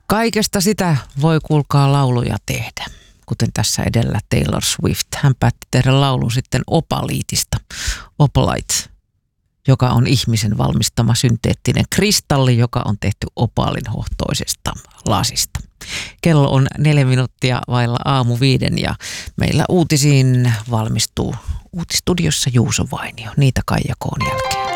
Kaikesta sitä voi kuulkaa lauluja tehdä. Kuten tässä edellä Taylor Swift. Hän päätti tehdä laulun sitten opaliitista. Opalite, joka on ihmisen valmistama synteettinen kristalli, joka on tehty opaalinhohtoisesta lasista. Kello on 4 minuuttia vailla aamu 5 ja meillä uutisiin valmistuu uutistudiossa Juuso Vainio. Niitä Kaija Koon jälkeen.